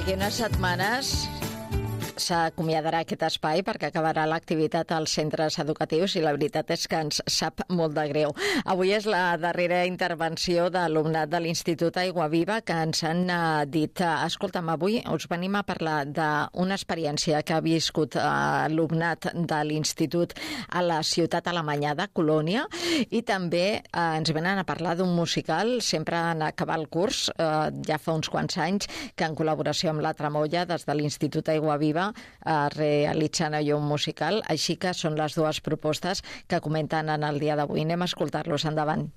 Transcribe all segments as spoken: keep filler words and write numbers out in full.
D'aquí unes setmanes s'acomiadarà aquest espai perquè acabarà l'activitat als centres educatius i la veritat és que ens sap molt de greu. Avui és la darrera intervenció d'alumnat de l'Institut Aigua Viva que ens han uh, dit, uh, escolta'm, avui us venim a parlar d'una experiència que ha viscut uh, alumnat de l'Institut a la ciutat alemanyada, Colònia, i també uh, ens venen a parlar d'un musical, sempre en acabar el curs, uh, ja fa uns quants anys, que en col·laboració amb la Tramolla, des de l'Institut Aigua Viva, Uh, realitzant allò un musical, així que són les dues propostes que comenten en el dia d'avui. Anem a escoltar-los, endavant.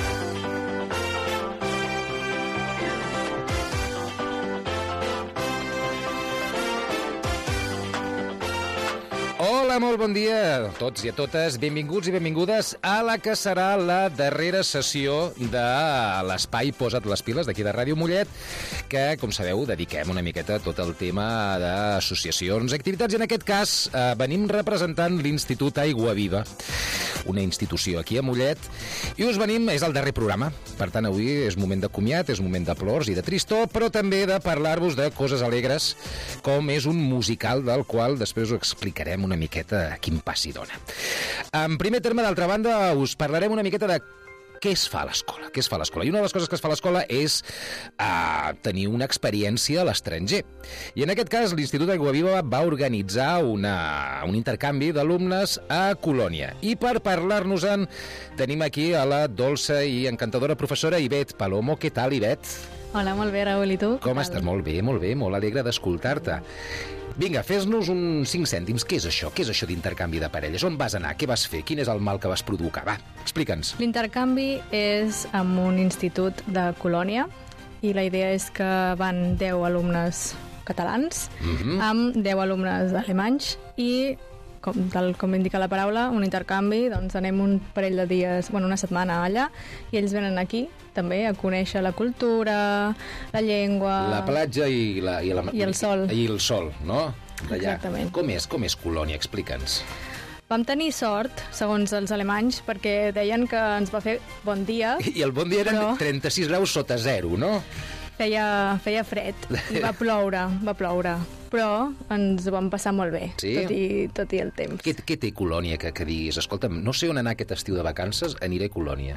Hola, molt bon dia a tots i a totes. Benvinguts i benvingudes a la que serà la darrera sessió de l'Espai Posa't les piles d'aquí de Ràdio Mollet, que, com sabeu, dediquem una miqueta a tot el tema d'associacions, activitats, i en aquest cas eh, venim representant l'Institut Aigua Viva, una institució aquí a Mollet, i us venim, és el darrer programa, per tant avui és moment de comiat, és moment de plors i de tristor, però també de parlar-vos de coses alegres, com és un musical del qual després us explicarem una miqueta quin pas hi dona. En primer terme, d'altra banda, us parlarem una miqueta de què es fa a l'escola, què es fa a l'escola. I una de les coses que es fa a l'escola és uh, tenir una experiència a l'estranger. I en aquest cas, l'Institut Aigua Viva va organitzar una, un intercanvi d'alumnes a Colònia. I per parlar-nos-en tenim aquí a la dolça i encantadora professora Ivet Palomo. Què tal, Ivet? Hola, molt bé, Raül, i tu? Com estàs? Molt bé, molt bé, molt alegre d'escoltar-te. Vinga, fes-nos uns cinc cèntims. Què és això? Què és això d'intercanvi de parelles? On vas anar? Què vas fer? Quin és el mal que vas provocar? Va, explica'ns. L'intercanvi és amb un institut de Colònia i la idea és que van deu alumnes catalans mm-hmm. amb deu alumnes alemanys i, com, tal com indica la paraula, un intercanvi, doncs anem un parell de dies, bueno, una setmana allà, i ells venen aquí també a conèixer la cultura, la llengua... La platja i, la, i, la, i el sol. I el sol, no? D'allà. Exactament. Com és, com és Colònia? Explica'ns. Vam tenir sort, segons els alemanys, perquè deien que ens va fer bon dia. I el bon dia eren però... trenta-sis graus sota zero, no? Feia, feia fred i va ploure, va ploure. Però ens ho vam passar molt bé, sí? tot, i, tot i el temps. Què, què té Colònia que, que diguis? Escolta'm, no sé on anar aquest estiu de vacances, aniré a Colònia.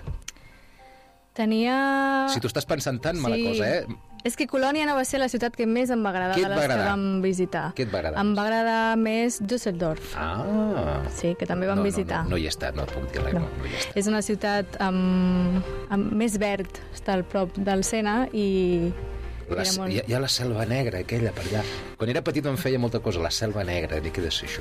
Tenia... Si tu estàs pensant tan mala sí. cosa, eh? És que Colònia no va ser la ciutat que més em va agradar de les que vam visitar. Què et va agradar? Em va agradar més Düsseldorf. Ah. Sí, que també vam no, visitar. No, no, no hi he estat, no et puc dir res. No. No, no hi he estat. És una ciutat amb, amb més verd, està al prop del Sena i... La, molt... hi, ha, hi ha la Selva Negra, aquella, per allà. Quan era petit em feia molta cosa, la Selva Negra, ni què de ser això?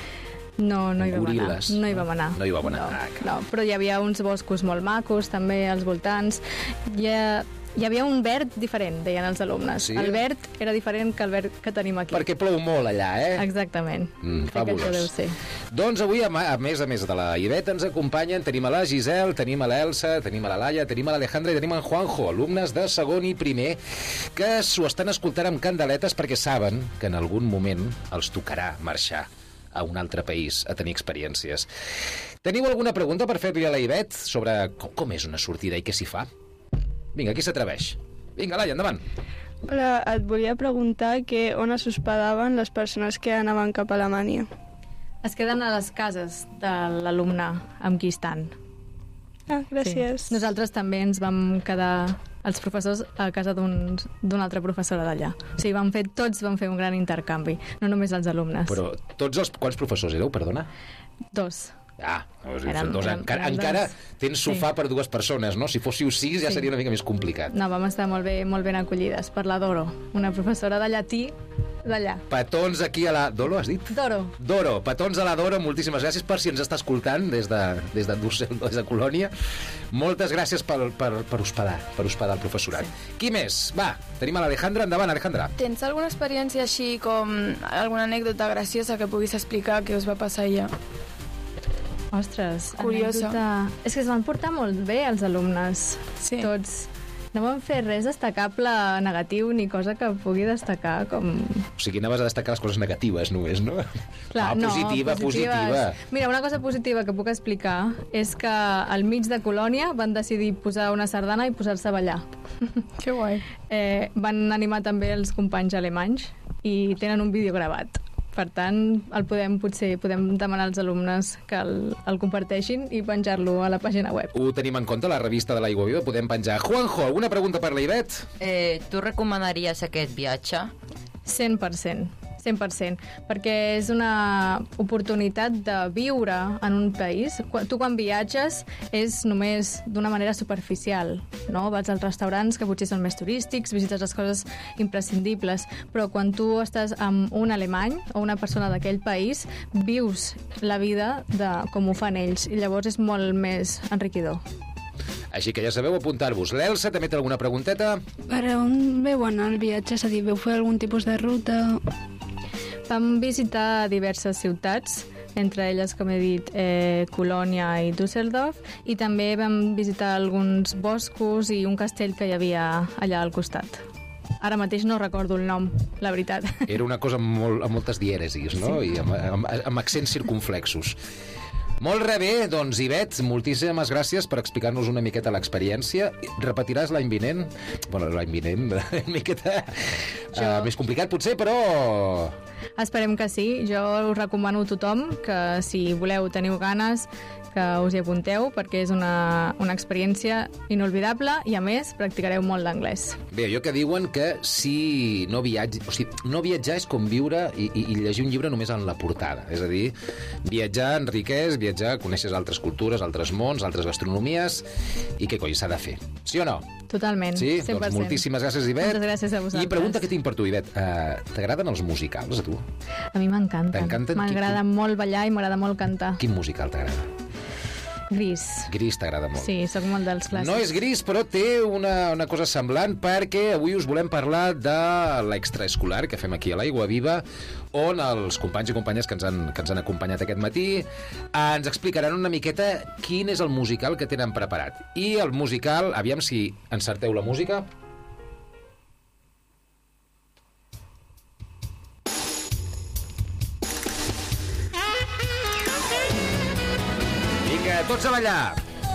No, no hi vam anar. No hi vam anar. No hi vam anar. No, ah, no, però hi havia uns boscos molt macos també als voltants. Hi, ha, hi havia un verd diferent, deien els alumnes. Sí? El verd era diferent que el verd que tenim aquí. Perquè plou molt allà, eh? Exactament. Mm, fabulós. Deu ser. Doncs avui, a més a més de la Ivet, ens acompanyen, tenim a la Giselle, tenim a l'Elsa, tenim a la Laia, tenim a l'Alejandra i tenim a en Juanjo, alumnes de segon i primer, que s'ho estan escoltant amb candeletes perquè saben que en algun moment els tocarà marxar a un altre país a tenir experiències. Teniu alguna pregunta per fer-li a la Ivet sobre com, com és una sortida i què s'hi fa? Vinga, qui s'atreveix? Vinga, Laia, endavant. Hola, et volia preguntar que on es hospedaven les persones que anaven cap a Alemanya. Es queden a les cases de l'alumne amb qui estan. Ah, gràcies. Sí. Nosaltres també ens vam quedar els professors a casa d'una un, altra professora d'allà. O sigui, vam fer, tots vam fer un gran intercanvi, no només els alumnes. Però tots els... Quants professors éreu, perdona? Dos. Ah, érem, dos. érem, encara érem encara dos. Tens sofà sí. per dues persones, no? Si fóssiu sis ja sí. seria una mica més complicat. No, vam estar molt bé, molt ben acollides per la Doro, una professora de llatí d'allà. Petons aquí a la... Dolo, has dit? Doro. Doro, petons a la Doro, moltíssimes gràcies per si ens està escoltant des de, des de Düsseldorf, des de Colònia. Moltes gràcies per, per, per hospedar, per hospedar el professorat. Sí. Qui més? Va, tenim a l'Alejandra, endavant, Alejandra. Tens alguna experiència així com alguna anècdota graciosa que puguis explicar que us va passar allà? Ostres, curiosa. Anècdota... És que es van portar molt bé els alumnes, sí. tots. no van fer res destacable negatiu ni cosa que pugui destacar com... O sigui, anaves a destacar les coses negatives només, no? Clar, ah, no, positiva, positiva. Mira, una cosa positiva que puc explicar és que al mig de Colònia van decidir posar una sardana i posar-se a ballar. Que guai. Eh, van animar també els companys alemanys i tenen un vídeo gravat. Per tant, el podem, potser podem demanar als alumnes que el, el comparteixin i penjar-lo a la pàgina web. Ho tenim en compte, la revista de l'Aigua Viva, podem penjar. Juanjo, alguna pregunta per la Ivet? Eh, tu recomanaries aquest viatge? cent per cent. cent per cent, perquè és una oportunitat de viure en un país. Tu quan viatges és només d'una manera superficial, no? Vas als restaurants que potser són més turístics, visites les coses imprescindibles, però quan tu estàs amb un alemany o una persona d'aquell país, vius la vida de com ho fan ells, i llavors és molt més enriquidor. Així que ja sabeu, apuntar-vos. L'Elsa també té alguna pregunteta? Per on veu anar el viatge? És a dir, veu fer algun tipus de ruta? Vam visitar diverses ciutats, entre elles, com he dit, eh, Colònia i Düsseldorf, i també vam visitar alguns boscos i un castell que hi havia allà al costat. Ara mateix no recordo el nom, la veritat. Era una cosa amb, molt, amb moltes dièresis, no? Sí. I amb, amb, amb accents circunflexos. Molt bé, doncs, Ivet, moltíssimes gràcies per explicar-nos una miqueta l'experiència. Repetiràs l'any vinent? Bueno, l'any vinent, una miqueta jo... uh, més complicat, potser, però... Esperem que sí. Jo us recomano a tothom que, si voleu, teniu ganes, que us hi apunteu, perquè és una, una experiència inolvidable i, a més, practicareu molt d'anglès. Bé, allò que diuen que si no viatge, o sigui, no viatjar és com viure i, i, i llegir un llibre només en la portada. És a dir, viatjar enriqueix, viatjar, coneixes altres cultures, altres mons, altres gastronomies, i què coi s'ha de fer? Sí o no? Totalment, sí? cent per cent. Doncs moltíssimes gràcies, Ivet. Moltes gràcies a vosaltres. I pregunta que tinc per tu, Ivet. Uh, T'agraden els musicals, a tu? A mi m'encanten. T'encanten? M'agrada Quin... molt ballar i m'agrada molt cantar. Quin musical t'agrada? Gris. Gris t'agrada molt. Sí, sóc molt dels clàssics. No és gris, però té una, una cosa semblant, perquè avui us volem parlar de l'extraescolar que fem aquí a l'Aigua Viva, on els companys i companyes que ens han, que ens han acompanyat aquest matí ens explicaran una miqueta quin és el musical que tenen preparat. I el musical, aviam si encerteu la música. Vinga, tots a ballar!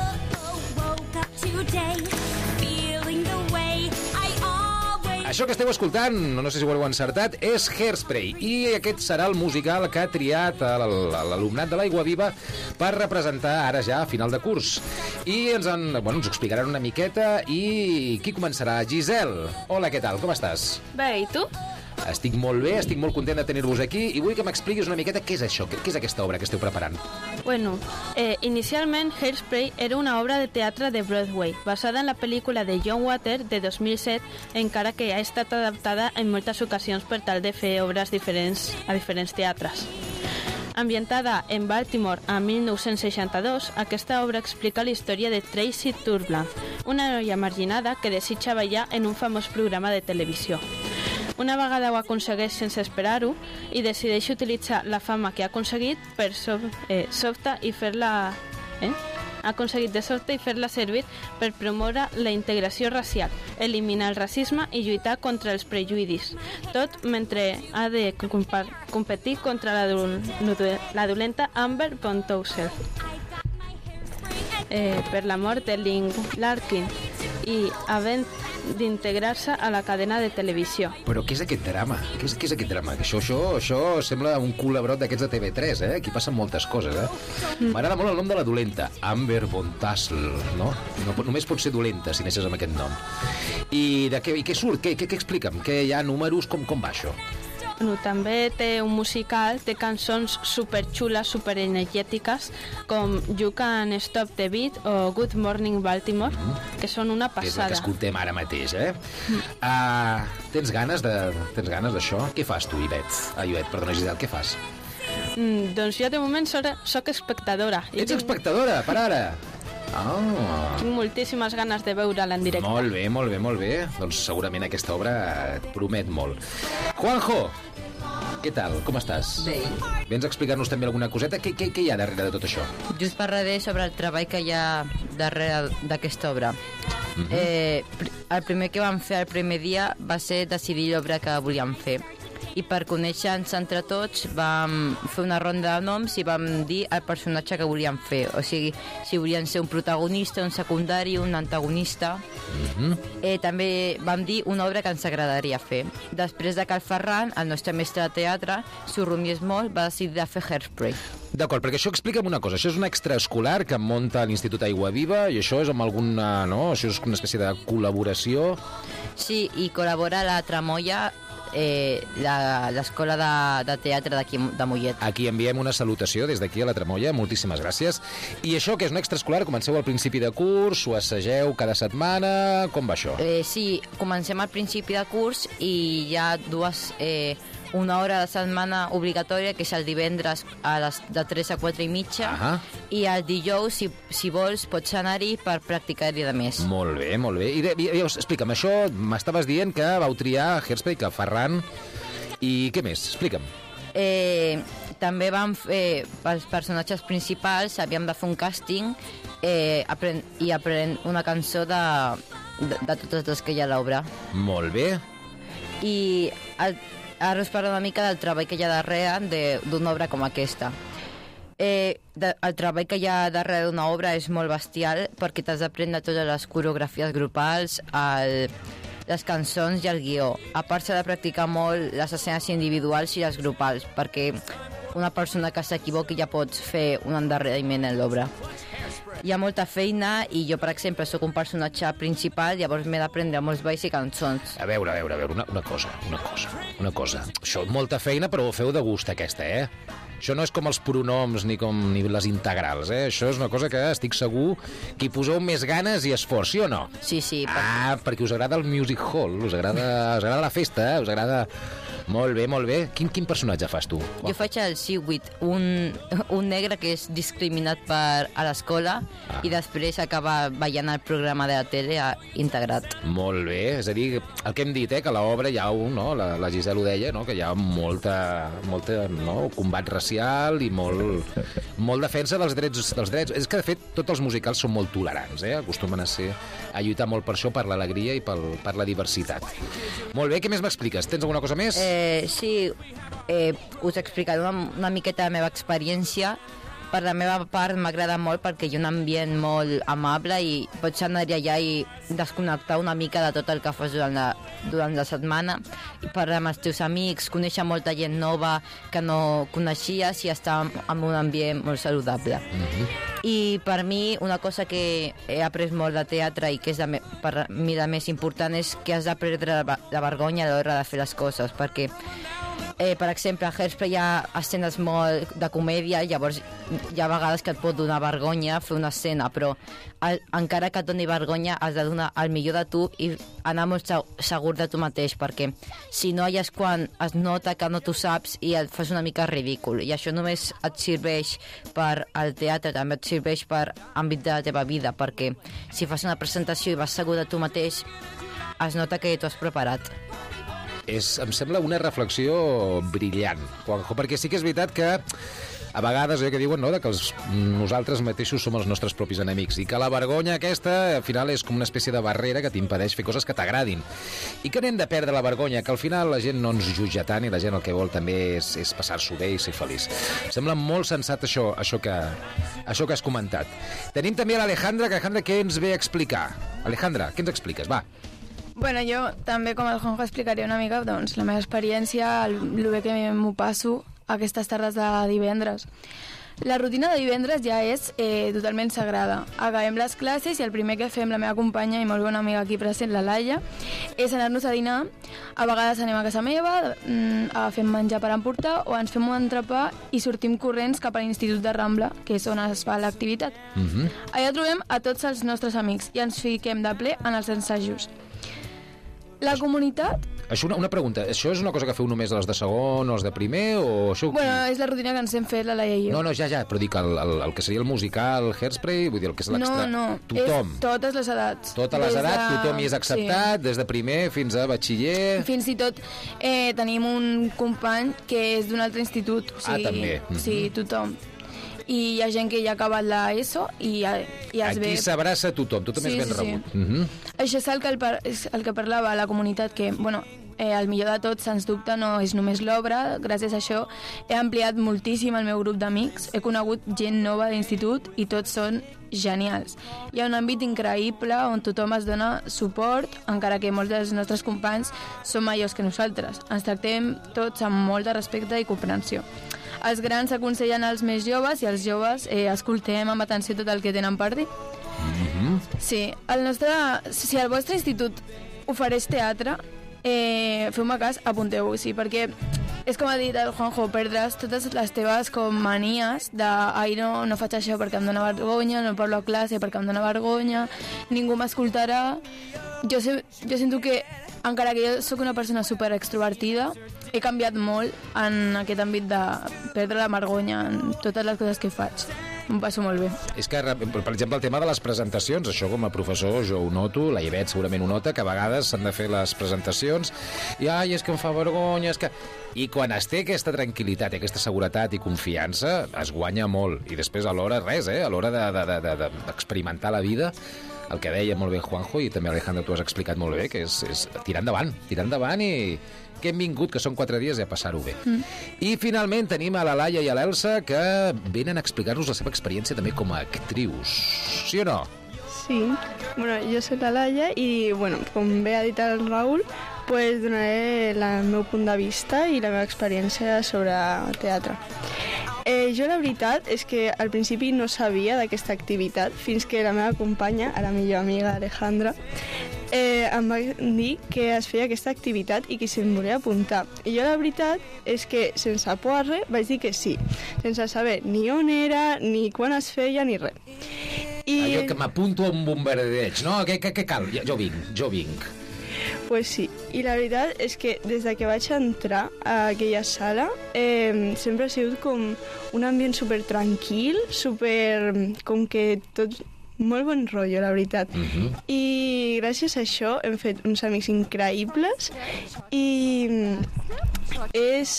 Això que esteu escoltant, no sé si ho heu encertat, és Hairspray, i aquest serà el musical que ha triat l'alumnat de l'Aigua Viva per representar ara ja a final de curs. I ens, en, bueno, ens ho explicaran una miqueta, i qui començarà? Giselle, hola, què tal, com estàs? Bé, i tu? Estic molt bé, estic molt content de tenir-vos aquí i vull que m'expliquis una miqueta què és això, què és aquesta obra que esteu preparant. Bueno, eh, inicialment Hairspray era una obra de teatre de Broadway, basada en la pel·lícula de John Waters de dos mil set, encara que ha estat adaptada en moltes ocasions per tal de fer obres diferents a diferents teatres. Ambientada en Baltimore a mil nou-cents seixanta-dos, aquesta obra explica la història de Tracy Turbland, una noia marginada que desitja ballar en un famós programa de televisió. Una vegada ho aconsegueix sense esperar-ho i decideix utilitzar la fama que ha aconseguit per sob eh, sobte i fer-la... Eh? Ha aconseguit de sobte i fer-la servir per promoure la integració racial, eliminar el racisme i lluitar contra els prejudicis, tot mentre ha de competir contra la, dol la dolenta Amber Von Tousell eh, per la mort de Lynn Larkin i havent d'integrar-se a la cadena de televisió. Però què és aquest drama? Què és, què és aquest drama? Això, això, això sembla un culebrot d'aquests de T V tres, eh? Aquí passen moltes coses, eh? M'agrada molt el nom de la dolenta, Amber Von Tousell, no? no? Només pot ser dolenta si neixes amb aquest nom. I de què, i què surt? Què, què, què explica'm? Què hi ha números? Com, com va això? Bueno, també té un musical, té cançons superxules, superenergètiques, com You Can Stop the Beat o Good Morning Baltimore, mm. que són una passada. És el que escoltem ara mateix, eh? Mm. Uh, tens ganes de, tens ganes d'això? Què fas tu, Ivet? Ah, Ivet, perdona, Giselle, què fas? Mm, doncs jo de moment soc, soc espectadora. Ets tinc... espectadora, per ara? Oh. Tinc moltíssimes ganes de veure-la en directe. Molt bé, molt bé, molt bé. Doncs segurament aquesta obra et promet molt. Juanjo, què tal? Com estàs? Bé. Vens a explicar-nos també alguna coseta? Què, què, què hi ha darrere de tot això? Just parlaré sobre el treball que hi ha darrere d'aquesta obra. Uh-huh. eh, el primer que vam fer el primer dia va ser decidir l'obra que volíem fer. I per conèixer-nos entre tots vam fer una ronda de noms i vam dir el personatge que volíem fer. O sigui, si volien ser un protagonista, un secundari, un antagonista. Uh-huh. eh, també vam dir una obra que ens agradaria fer. Després de que el Ferran, el nostre mestre de teatre, s'ho rumiés molt, va decidir de fer Hairspray. D'acord, perquè això explica'm una cosa. Això és un extraescolar que munta l'Institut Aigua Viva i això és amb alguna... no? Això és una espècie de col·laboració. Sí, i col·labora la Tramoia, eh, l'escola de, de teatre d'aquí de Mollet. Aquí enviem una salutació des d'aquí a la Tramoia, moltíssimes gràcies. I això, que és un extraescolar, comenceu al principi de curs, ho assageu cada setmana, com va això? Eh, sí, comencem al principi de curs i hi ha dues... Eh, una hora de setmana obligatòria, que és el divendres a les de tres a quatre i mitja, uh-huh. i el dijous, si, si vols, pots anar-hi per practicar-hi de més. Molt bé, molt bé. I, i, i explica'm, això m'estaves dient que vau triar Hairspray, que Ferran, i què més? Explica'm. Eh, també vam fer, pels personatges principals, havíem de fer un càsting eh, apren i aprendre una cançó de, de, de totes les que hi ha a l'obra. Molt bé. I el ara us parlo una mica del treball que hi ha darrere d'una obra com aquesta. Eh, de, el treball que hi ha darrere d'una obra és molt bestial perquè t'has d'aprendre totes les coreografies grupals, el, les cançons i el guió. A part s'ha de practicar molt les escenes individuals i les grupals, perquè una persona que s'equivoqui ja pots fer un endarreriment en l'obra. Hi ha molta feina i jo, per exemple, sóc un personatge principal, llavors m'he d'aprendre molts balls i cançons. A veure, a veure, a veure, una, una cosa, una cosa, una cosa. Això, molta feina, però ho feu de gust, aquesta, eh? Això no és com els pronoms ni com ni les integrals, eh? Això és una cosa que estic segur que hi poseu més ganes i esforç, sí o no? Sí, sí. Ah, perquè, perquè us agrada el music hall, us agrada, us agrada la festa, us agrada... Molt bé, molt bé. Quin, quin personatge fas tu? Jo faig el Seaweed, un, un negre que és discriminat per, a l'escola ah. i després acaba veient el programa de la tele integrat. Molt bé. És a dir, el que hem dit, eh, que a l'obra hi ha un, no? La, la Gisela ho deia, no? Que hi ha molta, molta no? combat racial i molt, molt defensa dels drets, dels drets. És que, de fet, tots els musicals són molt tolerants, eh? Acostumen a ser a lluitar molt per això, per l'alegria i pel, per la diversitat. Molt bé, què més m'expliques? Tens alguna cosa més? Eh, sí, eh, us explicaré una, una miqueta la meva experiència. Per la meva part m'agrada molt perquè hi ha un ambient molt amable i pots anar allà i desconnectar una mica de tot el que fas durant la, durant la setmana i parlar amb els teus amics, conèixer molta gent nova que no coneixies i estar en un ambient molt saludable. Mm-hmm. I per mi una cosa que he après molt de teatre i que és de, per mi la més important és que has de perdre la, la vergonya a l'hora de fer les coses, perquè Eh, per exemple, a Hairspray hi ha escenes molt de comèdia, llavors hi ha vegades que et pot donar vergonya fer una escena, però el, encara que et doni vergonya has de donar el millor de tu i anar molt segur de tu mateix, perquè si no ja és quan es nota que no tu saps i et fas una mica ridícul, i això només et serveix per al teatre, també et serveix per àmbit de la teva vida, perquè si fas una presentació i vas segur de tu mateix es nota que t'ho has preparat. És, em sembla una reflexió brillant, Juanjo, perquè sí que és veritat que a vegades, eh, que diuen, no?, de que els, nosaltres mateixos som els nostres propis enemics i que la vergonya aquesta, al final, és com una espècie de barrera que t'impedeix fer coses que t'agradin. I que n'hem de perdre la vergonya, que al final la gent no ens jutja tant i la gent el que vol també és, és passar-s'ho bé i ser feliç. Em sembla molt sensat això, això, que, això que has comentat. Tenim també l'Alejandra, que Alejandra, què ens ve a explicar? Alejandra, què ens expliques? Va. Bueno, jo també, com el Juanjo, explicaré una mica doncs, la meva experiència, el, el bé que m'ho passo aquestes tardes de divendres. La rutina de divendres ja és eh, totalment sagrada. Acabem les classes i el primer que fem la meva companya i molt bona amiga aquí present, la Laia, és anar-nos a dinar. A vegades anem a casa meva, agafem menjar per emportar o ens fem un entrepà i sortim corrents cap a l'Institut de Rambla, que és on es fa l'activitat. Mm-hmm. Allà trobem a tots els nostres amics i ens fiquem de ple en els ensajos. La comunitat... Això una, una pregunta, això és una cosa que feu només els de segon o els de primer o això... Bueno, és la rutina que ens hem fet la Laia i jo. No, no, ja, ja, però dic el, el, el que seria el musical, Hairspray, vull dir, el que és l'extra... No, no, tothom. És totes les edats. Totes les edats, de... tothom hi és acceptat, sí. Des de primer fins a batxiller... Fins i tot eh, tenim un company que és d'un altre institut. O sigui, ah, també. Mm-hmm. Sí, tothom. i hi ha gent que ja ha acabat l'ESO i, ja, i es Aquí ve... Aquí s'abraça tothom, tothom sí, és ben sí, rebut. Sí. Mm-hmm. Això és el que, el, és el que parlava la comunitat, que, bueno, eh, el millor de tot, sens dubte, no és només l'obra. Gràcies a això he ampliat moltíssim el meu grup d'amics, he conegut gent nova d'institut i tots són genials. Hi ha un àmbit increïble on tothom es dona suport, encara que molts dels nostres companys són majors que nosaltres. Ens tractem tots amb molt de respecte i comprensió. Els grans aconsellen als més joves i els joves eh, escoltem amb atenció tot el que tenen per dir. Mm-hmm. Sí, el nostre, si el vostre institut ofereix teatre, eh, feu-me cas, apunteu-ho, sí, perquè és com ha dit el Juanjo, perdràs totes les teves com manies de ai, no, no faig això perquè em dóna vergonya, no parlo a classe perquè em dóna vergonya, ningú m'escoltarà. Jo, sé, jo sento que, encara que jo sóc una persona super extrovertida, he canviat molt en aquest àmbit de perdre la vergonya en totes les coses que faig. M'ho passo molt bé. És que, per exemple, el tema de les presentacions, això com a professor jo ho noto, la Ivet segurament ho nota, que a vegades s'han de fer les presentacions i ai, és que em fa vergonya, és que... I quan es té aquesta tranquil·litat i aquesta seguretat i confiança, es guanya molt. I després a l'hora, res, eh? A l'hora d'experimentar de, de, de, de la vida, el que deia molt bé Juanjo, i també Alejandro, tu has explicat molt bé, que és, és tirar endavant, tirar endavant i que hem vingut, que són quatre dies, i a passar-ho bé. Mm. I finalment tenim a la Laia i a l'Elsa, que venen a explicar-nos la seva experiència també com a actrius. Sí o no? Sí. Bueno, jo soc la Laia i, bueno, com bé ha dit el Raül, pues donaré el meu punt de vista i la meva experiència sobre teatre. Eh, jo la veritat és que al principi no sabia d'aquesta activitat fins que la meva companya, la millor amiga Alejandra, eh, em va dir que es feia aquesta activitat i que se'm volia apuntar. I jo la veritat és que sense por a res vaig dir que sí, sense saber ni on era, ni quan es feia, ni res. I... Allò que m'apunto a un bombardeig, no? Què, què, què cal? Jo vinc, jo vinc. Pues sí, i la veritat és que des de que vaig entrar a aquella sala eh, sempre ha sigut com un ambient super tranquil, super... com que tot... molt bon rotllo, la veritat. Uh-huh. I gràcies a això hem fet uns amics increïbles i és...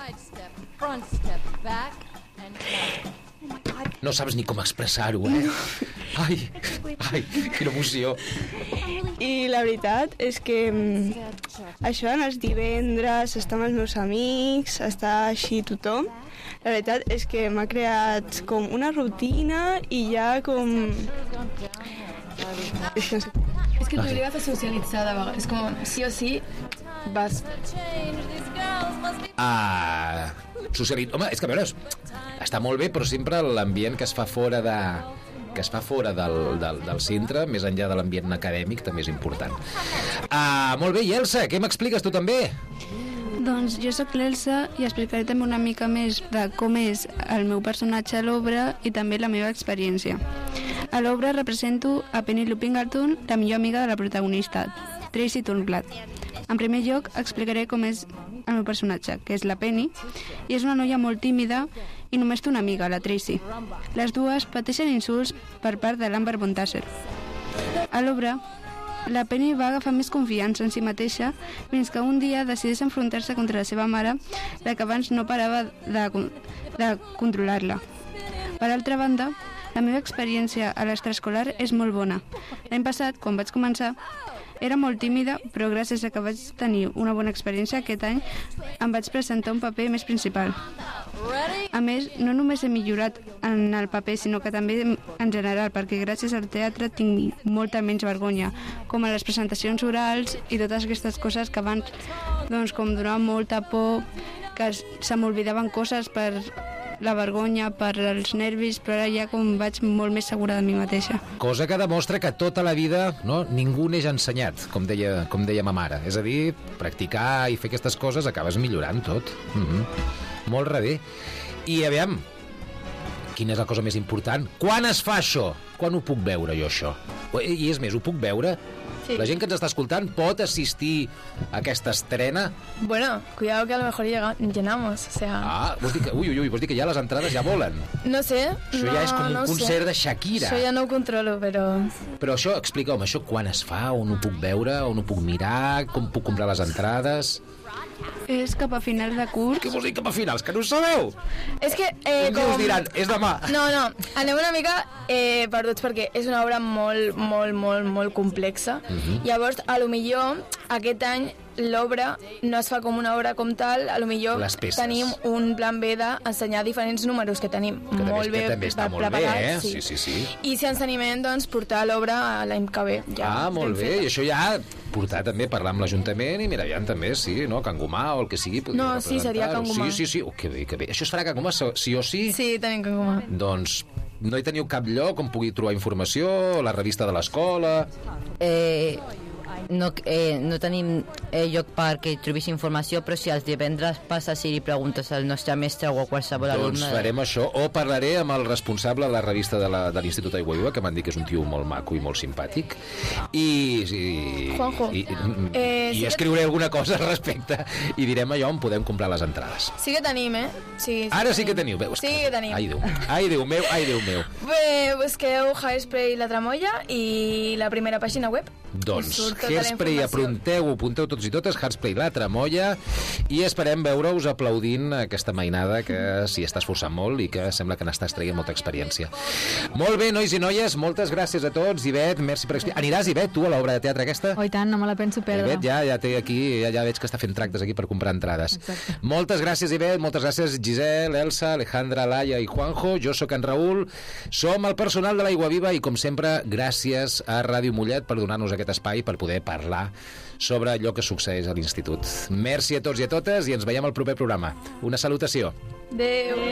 No saps ni com expressar-ho, eh? Ai, ai, quina emoció. I la veritat és que això d'anar els divendres, estar amb els meus amics, estar així tothom, la veritat és que m'ha creat com una rutina i ja com... És que, no sé. És que t'obliga a socialitzar de vegades. És com, sí o sí, vas... Ah, socialitzar... Home, és que a veure, està molt bé, però sempre l'ambient que es fa fora de... que es fa fora del, del, del centre, més enllà de l'ambient acadèmic, també és important. Ah, molt bé, i Elsa, què m'expliques tu també? Doncs jo sóc l'Elsa i explicaré també una mica més de com és el meu personatge a l'obra i també la meva experiència. A l'obra represento a Penelope Pinkerton, la millor amiga de la protagonista, Tracy Turnblad. En primer lloc, explicaré com és el meu personatge, que és la Penny, i és una noia molt tímida i només té una amiga, la Tracy. Les dues pateixen insults per part de l'Amber Von Tasser. A l'obra, la Penny va agafar més confiança en si mateixa fins que un dia decideix enfrontar-se contra la seva mare, la que abans no parava de, de controlar-la. Per altra banda, la meva experiència a l'extraescolar és molt bona. L'any passat, quan vaig començar, era molt tímida, però gràcies a que vaig tenir una bona experiència aquest any, em vaig presentar un paper més principal. A més, no només he millorat en el paper, sinó que també en general, perquè gràcies al teatre tinc molta menys vergonya, com a les presentacions orals i totes aquestes coses que abans, doncs, com donaven molta por, que se m'oblidaven coses per la vergonya, per els nervis, però ara ja com vaig molt més segura de mi mateixa. Cosa que demostra que tota la vida, no, ningú n'és ensenyat, com deia, com deia ma mare. És a dir, practicar i fer aquestes coses acabes millorant tot. Mm-hmm. Molt rebé. I aviam, quina és la cosa més important? Quan es fa això? Quan ho puc veure jo, això? I és més, ho puc veure? Sí. La gent que ens està escoltant pot assistir a aquesta estrena? Bueno, cuidado que a lo mejor llega, llenamos, o sea... Ah, vols dir que, ui, ui, ui, vols dir que ja les entrades ja volen? No sé. Això no, ja és com un no concert sé. de Shakira. Això ja no ho controlo, però... Però això, explica'm, això quan es fa, on ho puc veure, on ho puc mirar, com puc comprar les entrades? És cap a final de curs. Què vols dir cap a finals? Que no ho sabeu? És que... Eh, Uns dius diran, és demà. No, no, anem una mica eh, perduts perquè és una obra molt, molt, molt, molt complexa. Mhm. Llavors, a lo millor, aquest any l'obra no es fa com una obra com tal, a lo millor Les peces. tenim un plan B d'ensenyar diferents números que tenim Que també, molt bé que també està molt bé, preparats. eh? Sí, sí, sí. I si ens animem, doncs, portar l'obra a l'any que ve. Ja Ah, molt ben bé. feta. I això ja portar també, parlar amb l'Ajuntament i mira, ja també, sí, no? Can Gomà o el que sigui. podria No, sí, seria representar-ho. Can Gomà. Sí, sí, sí. Oh, que bé, que bé. Això es farà a Can Gomà, sí o sí? Sí, tenim que comar. Doncs no hi teniu cap lloc on pugui trobar informació, la revista de l'escola... Eh, no, eh, no tenim eh, lloc perquè trobis informació, però si els divendres passes i li preguntes al nostre mestre o a qualsevol Doncs alumne... farem això, o parlaré amb el responsable de la revista de la- de l'Institut Aigua Viva, que m'han dit que és un tio molt maco i molt simpàtic, i... i Juanjo, i, eh, i sí que- escriuré alguna cosa al respecte i direm allò on podem comprar les entrades. Sí que tenim, eh? Sí, Ara sí que teniu. Veus Sí que tenim. Ai, Déu, ai, Déu meu, ai, Déu meu. Bé, busqueu Hairspray La Tramolla i la primera pàgina web. Doncs, I surt tota la Hairspray, informació. apunteu, apunteu tots i totes, Hairspray La Tramolla, i esperem veure-us aplaudint aquesta mainada que s'hi està esforçant molt i que sembla que n'estàs traient molta experiència. Molt bé, nois i noies, moltes gràcies a tots. Ivet, merci per explicar. Aniràs, Ivet, tu, a l'obra de teatre aquesta? Oh, i tant, no me la penso perdre. Ivet ja, ja té aquí, ja, ja veig que està fent tractes aquí per comprar entrades. Exacte. Moltes gràcies, Ivet, moltes gràcies, Giselle, Elsa, Alejandra, Laia i Juanjo. Jo sóc en Raül, som el personal de l'Aigua Viva i, com sempre, gràcies a Ràdio Mollet per donar-nos aquest espai per poder parlar sobre allò que succeeix a l'Institut. Merci a tots i a totes i ens veiem al proper programa. Una salutació. Adéu.